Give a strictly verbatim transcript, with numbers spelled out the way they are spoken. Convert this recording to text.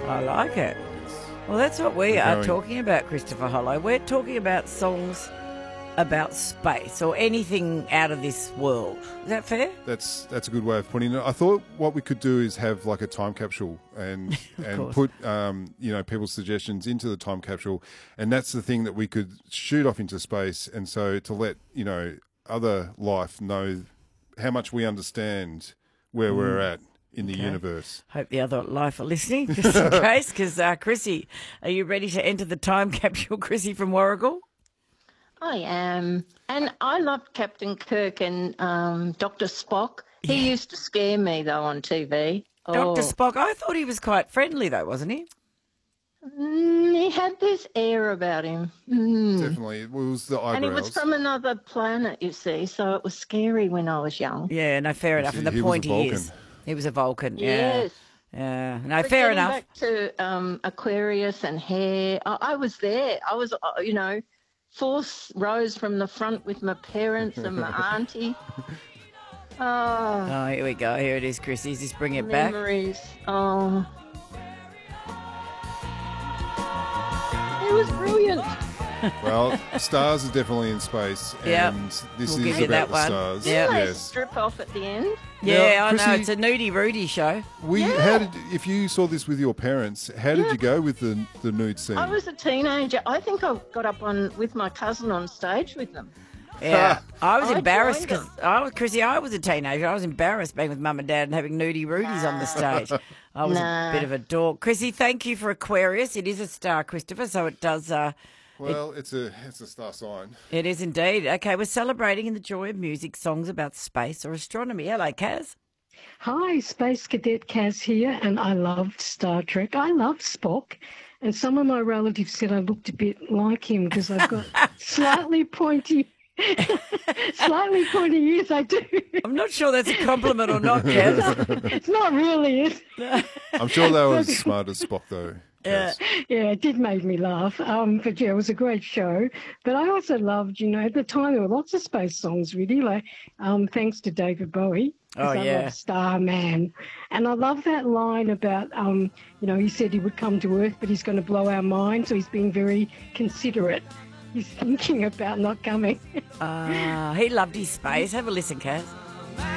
I like it. Well, that's what we We're are going- talking about, Christopher Hollow. We're talking about songs about space or anything out of this world. Is that fair? That's that's a good way of putting it. I thought what we could do is have like a time capsule and and course. put um, you know people's suggestions into the time capsule, and that's the thing that we could shoot off into space. And so to let you know other life know how much we understand where we're at in the Okay. universe. Hope the other life are listening, just in case. Because, uh, Chrissy, are you ready to enter the time capsule, Chrissy from Warragul? I am. And I loved Captain Kirk and um, Doctor Spock. He used to scare me, though, on T V. Doctor Oh. Spock, I thought he was quite friendly, though, wasn't he? Mm, he had this air about him. Mm. Definitely, it was the eyebrows. And he was from another planet, you see, so it was scary when I was young. Yeah, no, fair enough. he- And the he was a pointy ears. Vulcan. He was a Vulcan, yeah. Yes. Yeah, no, But fair getting enough. Back to um, Aquarius and hair, I, I was there. I was, uh, you know, four s- rows from the front with my parents and my auntie. Oh, Oh, here we go. Here it is, Chrissy. Just bring it back. memories. Oh, it was brilliant. Well, stars are definitely in space, Yep. and this We'll is give you about that the one. stars. Yep. They Yes. strip off at the end. Yeah, Now, I know. Chrissy- It's a nudie Rudy show. We Yeah. how did if you saw this with your parents? How did Yeah. you go with the the nude scene? I was a teenager. I think I got up on with my cousin on stage with them. Yeah, I was I embarrassed joined because I was Chrissy. I was a teenager. I was embarrassed being with mum and dad and having nudie Rudies on the stage. I was Nah. a bit of a dork. Chrissy, thank you for Aquarius. It is a star, Christopher, so it does. Uh, well, it's a it's a star sign. it is indeed. Okay, we're celebrating in the joy of music, songs about space or astronomy. Hello, Kaz. Hi, Space Cadet Kaz here, and I loved Star Trek. I love Spock, and some of my relatives said I looked a bit like him because I've got slightly pointy, slightly pointy ears. I do. I'm not sure that's a compliment or not, Kaz. It's not really, is it? I'm sure they were as smart as Spock, though. Yeah. Yes. Yeah, it did make me laugh. Um, but yeah, it was a great show. But I also loved, you know, at the time there were lots of space songs, really, like um, thanks to David Bowie. 'cause Oh, I yeah. love Starman. And I love that line about, um, you know, he said he would come to Earth, but he's going to blow our mind. So he's being very considerate. He's thinking about not coming. Ah, he loved his space. Have a listen, Kaz.